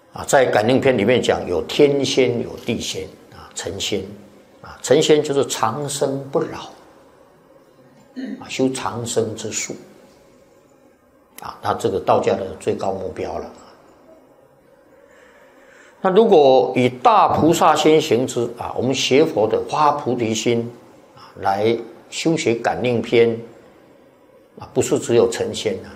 在感应篇里面讲，有天仙，有地仙啊，成仙啊，成仙就是长生不老啊，修长生之术啊，那这个道家的最高目标了。那如果以大菩萨心行之啊，我们学佛的发菩提心啊，来修学感应篇啊，不是只有成仙啊，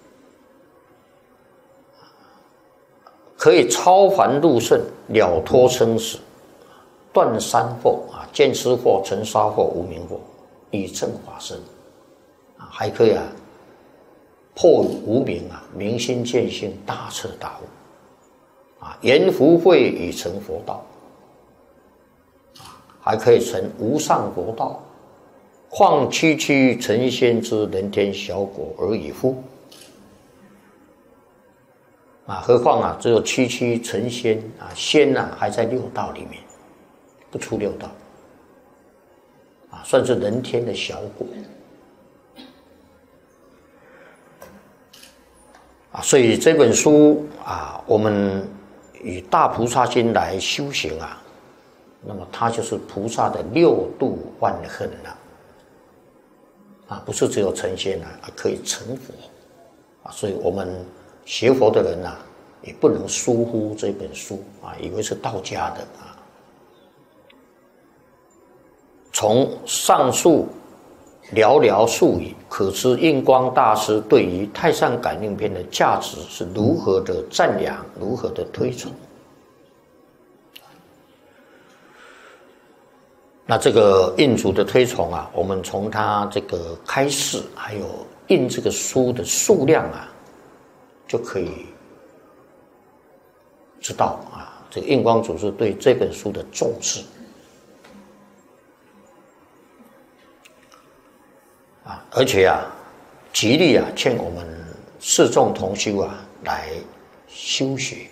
可以超凡入圣，了脱生死，断三惑啊，见思惑、尘沙惑、无明惑，以正法身啊，还可以破无明啊，明心见性，大彻大悟。言福慧以成佛道，还可以成无上佛道。况区区成仙之人天小果而已乎？何况只有区区成仙啊，仙还在六道里面，不出六道算是人天的小果所以这本书我们以大菩萨心来修行那么它就是菩萨的六度万恨不是只有成仙可以成佛所以我们学佛的人也不能疏忽这本书以为是道家的从上述寥寥数语，可知印光大师对于《太上感应篇》的价值是如何的赞扬，如何的推崇。那这个印主的推崇我们从他这个开示，还有印这个书的数量就可以知道这个印光祖师对这本书的重视。而且极力劝我们四众同修来修学。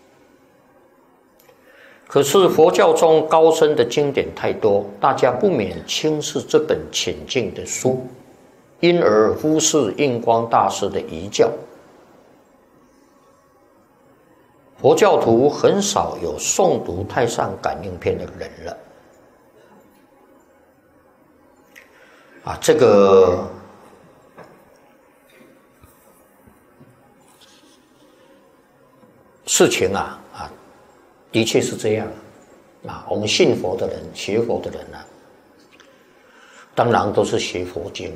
可是佛教中高深的经典太多，大家不免轻视这本浅近的书，因而忽视印光大师的遗教。佛教徒很少有诵读《太上感应篇》的人了。这个事情的确是这样我们信佛的人、学佛的人当然都是学佛经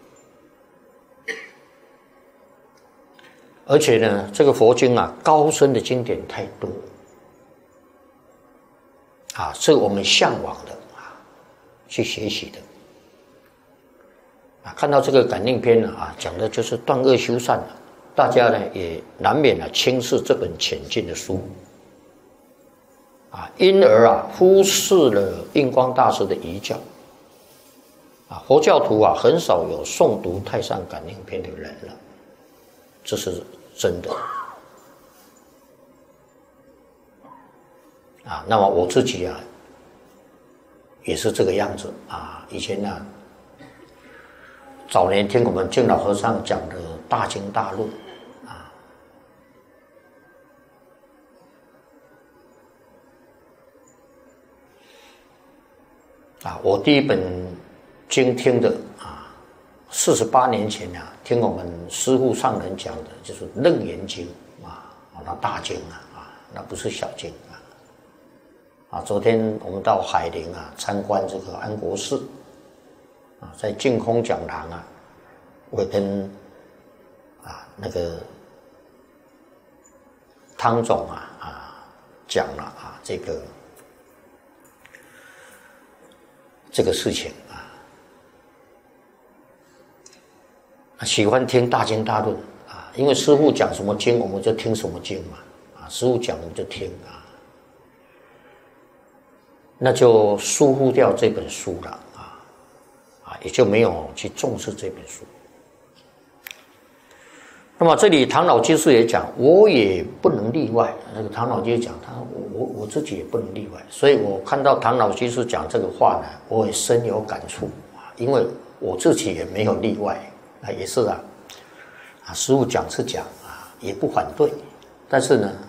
而且呢，这个佛经高深的经典太多是我们向往的去学习的。看到这个感应篇讲的就是断恶修善大家呢也难免轻视这本浅近的书因而忽视了印光大师的遗教佛教徒很少有诵读《太上感应篇》的人了，这是真的那么我自己也是这个样子以前早年听我们净老和尚讲的大经大论我第一本经听的48年前听我们师父上人讲的就是《楞严经》那大经那不是小经昨天我们到海陵参观这个安国寺在净空讲堂我跟那个汤总讲了这个事情喜欢听大经大论因为师父讲什么经我们就听什么经嘛师父讲我们就听那就疏忽掉这本书了也就没有去重视这本书。那么这里唐老居士也讲，我也不能例外。那个唐老居士讲，我自己也不能例外。所以我看到唐老居士讲这个话呢，我也深有感触因为我自己也没有例外也是师父讲是讲也不反对，但是呢